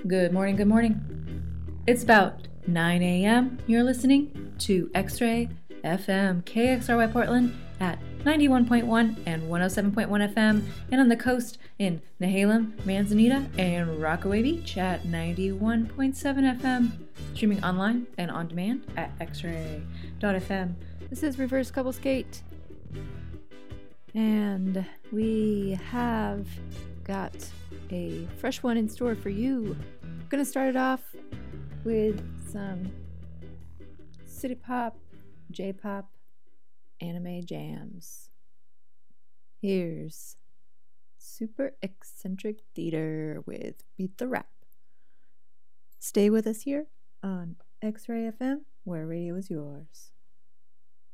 Good morning, good morning. It's about 9 a.m. You're listening to X-Ray FM, KXRY Portland at 91.1 and 107.1 FM, and on the coast in Nehalem, Manzanita, and Rockaway Beach at 91.7 FM. Streaming online and on demand at xray.fm. This is Reverse Couple Skate, and we have got a fresh one in store for you. I'm gonna start it off with some city pop, J-pop, anime jams. Here's Super Eccentric Theater with Beat the Rap. Stay with us here on X-Ray FM, where radio is yours.